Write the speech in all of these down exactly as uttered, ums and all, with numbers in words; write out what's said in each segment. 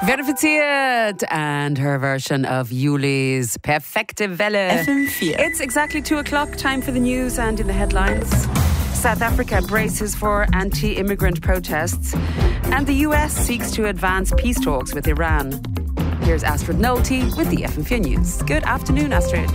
Verifiziert and her version of Juli's Perfekte Welle. F M four. It's exactly two o'clock, time for the news and in the headlines. South Africa braces for anti-immigrant protests and the U S seeks to advance peace talks with Iran. Here's Astrid Nolte with the F M four News. Good afternoon, Astrid.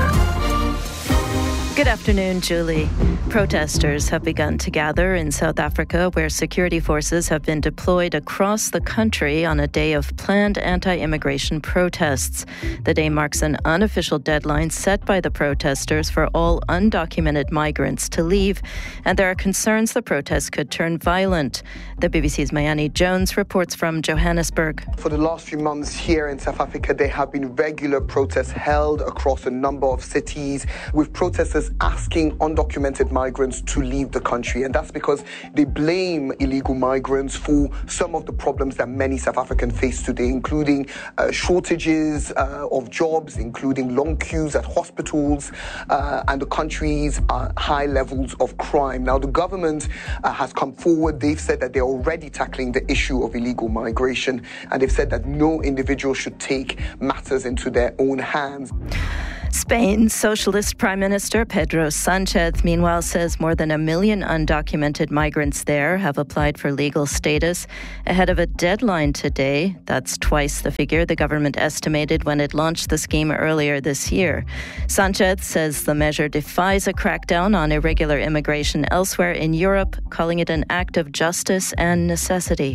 Good afternoon, Julie. Protesters have begun to gather in South Africa, where security forces have been deployed across the country on a day of planned anti-immigration protests. The day marks an unofficial deadline set by the protesters for all undocumented migrants to leave, and there are concerns the protests could turn violent. The B B C's Mayani Jones reports from Johannesburg. For the last few months here in South Africa, there have been regular protests held across a number of cities, with protesters asking undocumented migrants to leave the country. And that's because they blame illegal migrants for some of the problems that many South Africans face today, including uh, shortages uh, of jobs, including long queues at hospitals, uh, and the country's uh, high levels of crime. Now, the government uh, has come forward. They've said that they're already tackling the issue of illegal migration, and they've said that no individual should take matters into their own hands. Spain's Socialist Prime Minister Pedro Sánchez, meanwhile, says more than a million undocumented migrants there have applied for legal status ahead of a deadline today. That's twice the figure the government estimated when it launched the scheme earlier this year. Sánchez says the measure defies a crackdown on irregular immigration elsewhere in Europe, calling it an act of justice and necessity.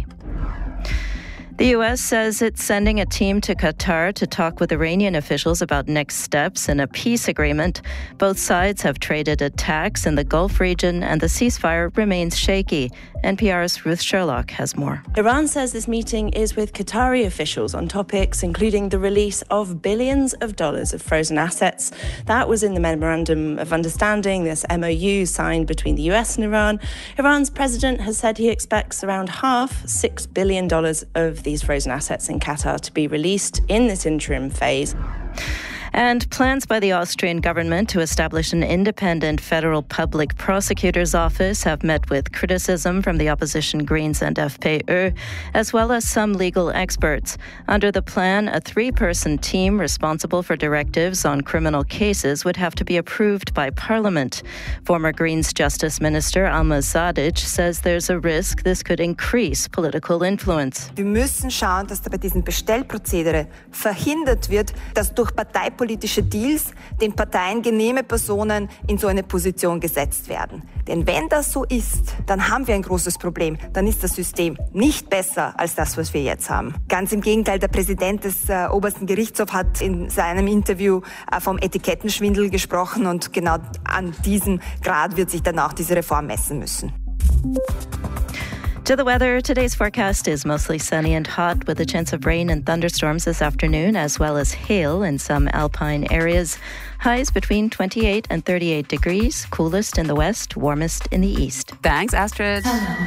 The U S says it's sending a team to Qatar to talk with Iranian officials about next steps in a peace agreement. Both sides have traded attacks in the Gulf region, and the ceasefire remains shaky. N P R's Ruth Sherlock has more. Iran says this meeting is with Qatari officials on topics including the release of billions of dollars of frozen assets. That was in the Memorandum of Understanding, this M O U signed between the U S and Iran. Iran's president has said he expects around half, six billion dollars of these frozen assets in Qatar to be released in this interim phase. And plans by the Austrian government to establish an independent federal public prosecutor's office have met with criticism from the opposition Greens and F P Ö, as well as some legal experts. Under the plan, a three-person team responsible for directives on criminal cases would have to be approved by Parliament. Former Greens Justice Minister Alma Sadic says there's a risk this could increase political influence. Wir müssen schauen, dass da bei diesem Bestellprozedere verhindert wird, dass durch parteipolitische Deals den Parteien genehme Personen in so eine Position gesetzt werden. Denn wenn das so ist, dann haben wir ein großes Problem. Dann ist das System nicht besser als das, was wir jetzt haben. Ganz im Gegenteil, der Präsident des äh, obersten Gerichtshofs hat in seinem Interview äh, vom Etikettenschwindel gesprochen, und genau an diesem Grad wird sich dann auch diese Reform messen müssen. To the weather, today's forecast is mostly sunny and hot with a chance of rain and thunderstorms this afternoon, as well as hail in some alpine areas. Highs between twenty-eight and thirty-eight degrees, coolest in the west, warmest in the east. Thanks, Astrid.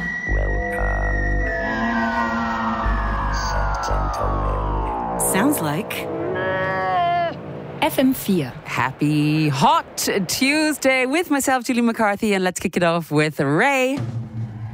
Sounds like F M four. Happy Hot Tuesday with myself, Julie McCarthy, and let's kick it off with Ray.